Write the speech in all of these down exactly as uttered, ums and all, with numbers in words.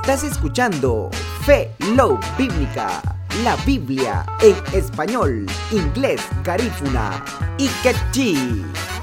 Estás escuchando Fe Love Bíblica, la Biblia en español, inglés, garífuna y quechí.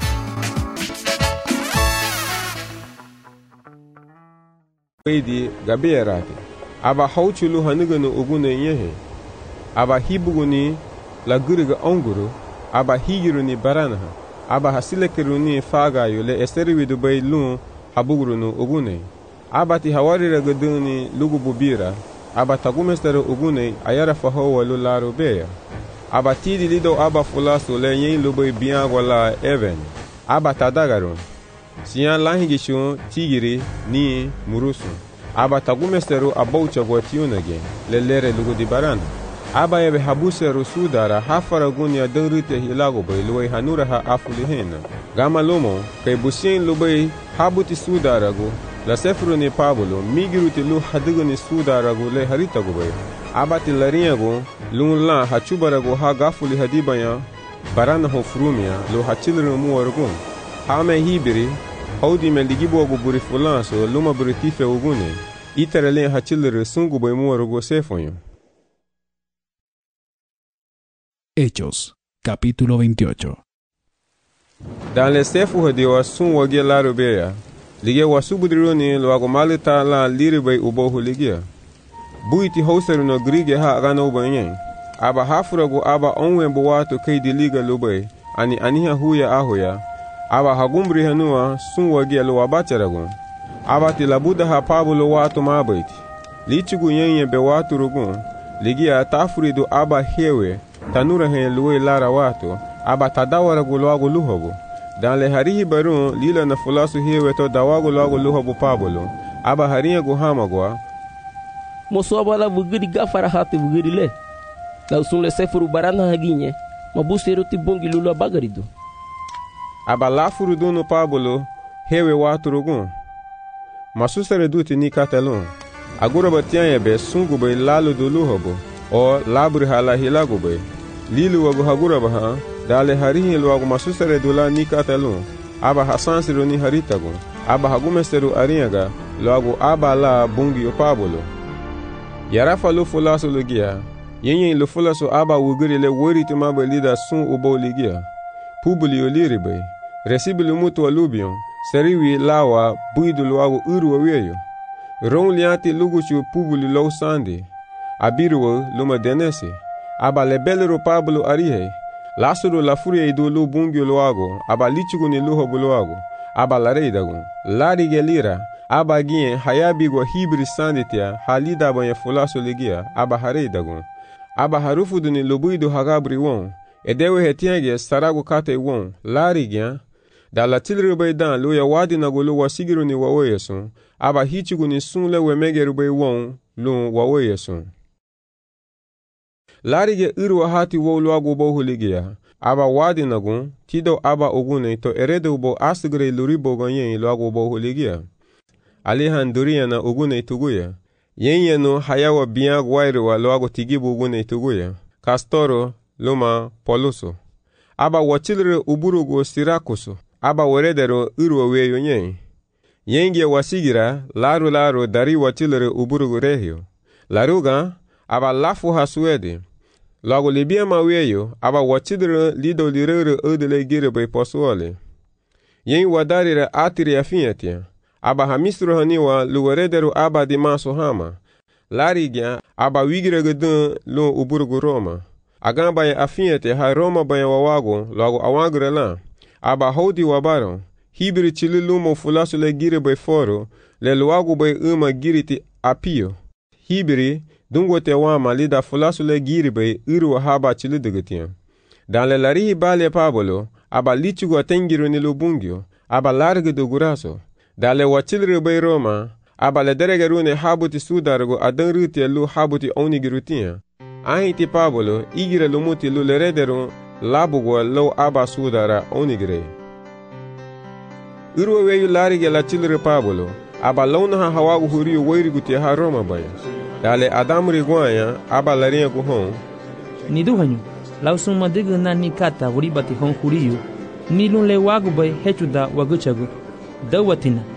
Wedi gabeerate aba hauchulu hanuganu ugune yehe aba hibuguni la guriga onguru aba higiruni baranaha aba hasilekeruni fagayo le esteriwidu bay lu habugurunu ugune abati hawarira gaduni lugu bubira aba tagumestero ugune ayara fahowa lularo beya aba tidi lido aba fulaso le yen lubay biango la even aba tadagarun siyan lahingishu tigiri ni murusu aba tagumesteru abaucha gwatiunage lelere lugu di barana aba yebe habuseru sudara hafara gunya dengrite hilago bay luwe hanura ha afulihena gama lomo kay busien lubay habuti sudaragu la sefru ni pabulo migiruti lu hadiguni sudaragu le haritagu bay abati lariyagu lunla hachubaragu ha gafuli hadibaya barana ho frumia lu hachilru muwargun hame hibiri haudi meligibogu buri fulanso luma buri tife ugune iterele hachilru sungu bay muwarugo sefonyo. Hechos, capítulo veintiocho. Dans le sefu hadiwa sun wage laro beya lige wasubudroni lwago malita la liribay ubohu ligia buiti hauseru no grige ha gano banyen aba hafurago aba onwe buwatu kaidi liga lubay ani aniha huya ahoya aba hagumri hanua sun wage lwa bacharago aba tilabuda ha pabulo watu mabaiti lichigu yenye be watu rugun ligia tafuridu aba hewe tanura he luwe lara watu aba tadawara gulwago luhogo dans le harihi barun lila na fulasu hewe to dawago lwago luhogo pabulo aba hariya go hamagwa moso abala bugiri gafara hati bugiri le la usun le sefuru barana haginye mabuseru ti bongi lulu bagarido aba lafuru dunu pabulo hewe watu rugun masusere duti ni katelon agura batianya be sungu be lalu do luhogo o labri hala hilago be lilu wago hagura baha dale harihi lwago masusere dula ni katelon aba hasansiru ni haritago aba hagumesteru ariyaga lwago aba la bungi pabulo yarafa lu fulaso lugia yenyen lu fulaso aba wugiri le wori tumaba lida sun ubo ligia pubuli oliribe resibilu mutu alubion seriwi lawa buidu lwago uru waweyo ron liati luguchu pubuli low sandi abiruwa luma denese aba lebelero pabulo arihe lasuru la furia idu lu bungyo lwago aba lichugu ni luho lwago aba lareidagu lari gelira aba gien hayabigwa hibri sanditia halida banya fulaso ligia aba hareidagu aba harufudu ni lubuidu hagabri won edewe hetiage saragu kate won lari gia da la tilrubay dan lu ya wadi na gulu wasigiru ni waweyesun aba hichugu ni sun le wemegerubay won lu waweyesun larige irwa hati wo lwago bo huligia aba wadi nagun tido aba ogune to eredo bo asgre luribo gonyen lwago bo huligia alihan duriya na ogune tuguya yenye no hayawa biya gwairwa lwago tigibu ogune tuguya kastoro luma poluso aba wachilre uburugo sirakuso aba weredero irwa weyo nyen yenge wasigira laru laru dari wachilre uburugo rehio laruga aba lafu hasuede lago libia maweyo aba wachidre lido lirere odele girebe posuole yen wadarire atiri afiatia aba hamisro haniwa luweredero aba di maso hama larigya aba wigire gedun lo uburgu roma agamba ya afiatia ha roma baya wawago lago awagre la aba hodi wabaro hibiri chililumo fulaso le girebe foro le luago bay uma giriti apio hibiri dungo te wama lida fulasu le giribe iru haba chili degetian dans le larihi bale pabolo aba lichugo tengiru ni lubungyo aba large do guraso dans le wachilre be roma aba le deregerune habuti sudargo adanruti lu habuti onigirutia ahiti pabolo igire lumuti lu leredero labugo lo aba sudara onigire iru weyu larige la chilre pabolo aba lona ha hawagu huriyo wairiguti ha roma baya dale adam rigwanya aba larinha ku hon ni duhanyu lausun madiga na ni kata wuri bati hon huriyo ni lun le wagu bay hechuda waguchagu dawatina